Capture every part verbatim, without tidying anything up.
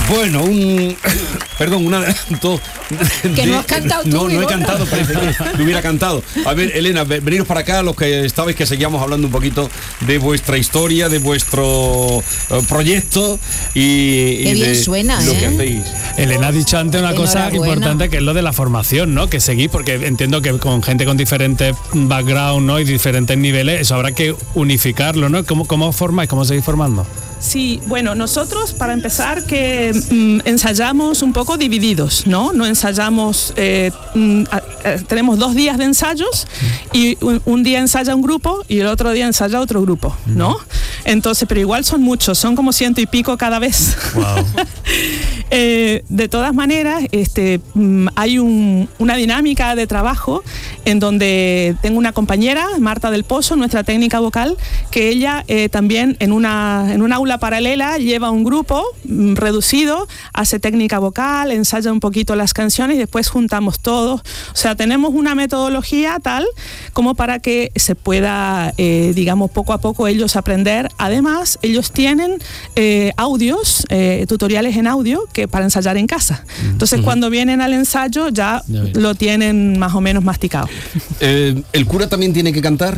Bueno, un... Perdón, un adelanto... Que no has cantado tú. No, no he cantado, parece que hubiera cantado. A ver, Elena, veniros para acá, los que estabais, que seguíamos hablando un poquito de vuestra historia, de vuestro uh, proyecto y, Qué y bien de suena, lo ¿eh? que hacéis. Elena ha dicho antes una cosa Enhorabuena. importante, que es lo de la formación, ¿no? Que seguís, porque entiendo que con gente con diferentes background, ¿no? Y diferentes niveles, eso habrá que unificarlo, ¿no? ¿Cómo, cómo formáis? ¿Cómo seguís formando? Sí, bueno, nosotros para empezar que mm, ensayamos un poco divididos, ¿no? No ensayamos, eh, mm, a, a, tenemos dos días de ensayos y un, un día ensaya un grupo y el otro día ensaya otro grupo, ¿no? Entonces, pero igual son muchos, son como ciento y pico cada vez. Wow. eh, de todas maneras, este, mm, hay un, una dinámica de trabajo en donde tengo una compañera, Marta del Pozo, nuestra técnica vocal, que ella eh, también en una, en una aula paralela lleva un grupo mm, reducido, hace técnica vocal, ensaya un poquito las canciones y después juntamos todos. O sea, tenemos una metodología tal como para que se pueda, eh, digamos, poco a poco ellos aprender. Además, ellos tienen eh, audios, eh, tutoriales en audio que para ensayar en casa. Entonces, uh-huh. cuando vienen al ensayo ya lo tienen más o menos masticado. Eh, ¿El cura también tiene que cantar?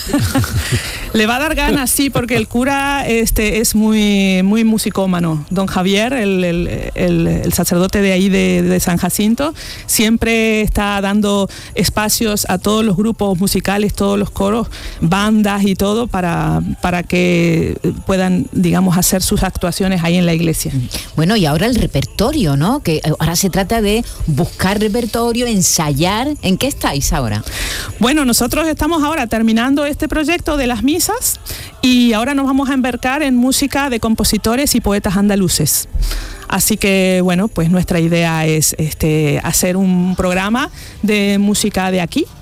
Le va a dar ganas, sí, porque el cura este, es muy, muy musicómano. Don Javier, el, el, el, el sacerdote de ahí de, de San Jacinto, siempre está dando espacios a todos los grupos musicales, todos los coros, bandas y todo, para, para que puedan, digamos, hacer sus actuaciones ahí en la iglesia. Bueno, y ahora el repertorio, ¿no? Que ahora se trata de buscar repertorio, ensayar. ¿En qué estáis ahora? Bueno, nosotros estamos ahora terminando este proyecto de las misas y ahora nos vamos a embarcar en música de compositores y poetas andaluces. Así que, bueno, pues nuestra idea es este, hacer un programa de música de aquí.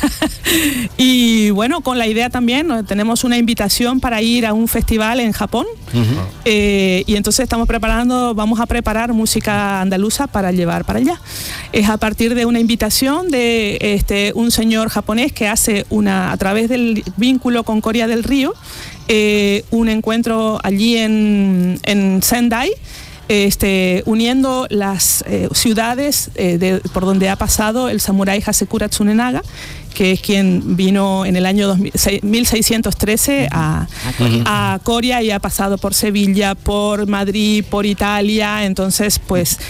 Y bueno, con la idea también, tenemos una invitación para ir a un festival en Japón. Uh-huh. Eh, y entonces estamos preparando, vamos a preparar música andaluza para llevar para allá. Es a partir de una invitación de este, un señor japonés que hace una, a través del vínculo con Coria del Río, eh, un encuentro allí en, en Sendai, Este, uniendo las eh, ciudades eh, de, por donde ha pasado el samurái Hasekura Tsunenaga, que es quien vino en el año dos mil seiscientos trece a, a Coria y ha pasado por Sevilla, por Madrid, por Italia. Entonces, pues